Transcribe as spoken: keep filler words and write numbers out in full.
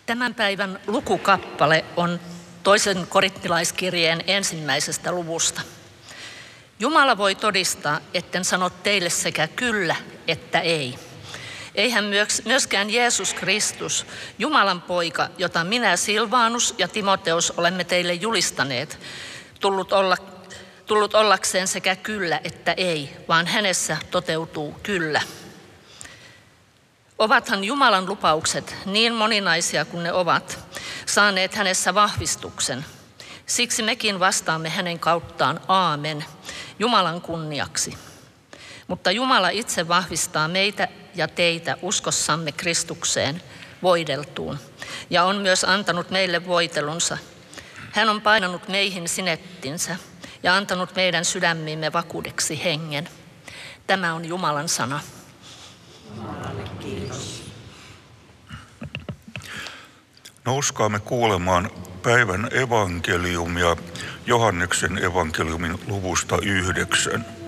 Tämän päivän lukukappale on toisen korinttilaiskirjeen ensimmäisestä luvusta. Jumala voi todistaa, etten sano teille sekä kyllä että ei. Eihän myöskään Jeesus Kristus, Jumalan poika, jota minä, Silvanus ja Timoteus olemme teille julistaneet, tullut, olla, tullut ollakseen sekä kyllä että ei, vaan hänessä toteutuu kyllä. Ovathan Jumalan lupaukset, niin moninaisia kuin ne ovat, saaneet hänessä vahvistuksen. Siksi mekin vastaamme hänen kauttaan aamen, Jumalan kunniaksi. Mutta Jumala itse vahvistaa meitä ja teitä uskossamme Kristukseen voideltuun ja on myös antanut meille voitelunsa. Hän on painanut meihin sinettinsä ja antanut meidän sydämiimme vakuudeksi hengen. Tämä on Jumalan sana. Kiitos. Nouskaamme kuulemaan päivän evankeliumia Johanneksen evankeliumin luvusta yhdeksän.